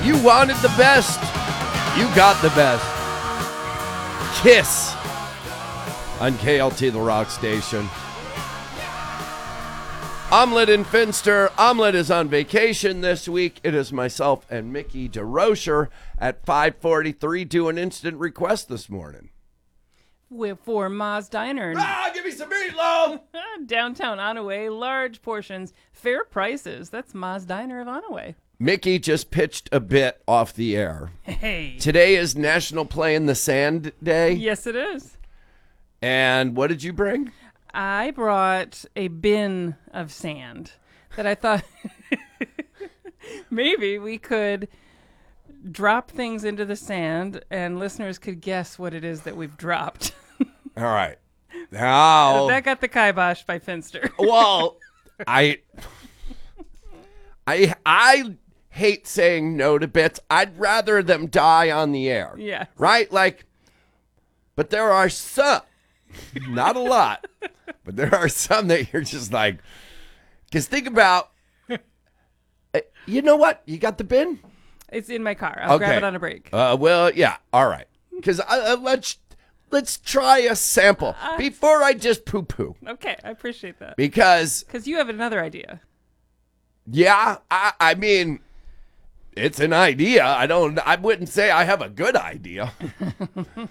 You wanted the best. You got the best. Kiss on KLT, the rock station. Omelet and Finster. Omelet is on vacation this week. It is myself and Mickey DeRocher at 5:43 doing instant request this morning. We're for Ma's Diner. Give me some meatloaf! Downtown Onaway, large portions, fair prices. That's Ma's Diner of Onaway. Mickey just pitched a bit off the air. Hey. Today is National Play in the Sand Day. Yes, it is. And what did you bring? I brought a bin of sand that I thought maybe we could drop things into the sand and listeners could guess what it is that we've dropped. All right. Now, That got the kibosh by Finster. well, I hate saying no to bits. I'd rather them die on the air. Yeah. Right? Like, but there are some, not a lot, but there are some that you're just like, because think about, you know what? You got the bin? It's in my car. I'll grab it on a break. Well, yeah. All right. Because let's try a sample before I just poo-poo. Okay, I appreciate that. Because you have another idea. yeah, I mean, it's an idea. I wouldn't say I have a good idea.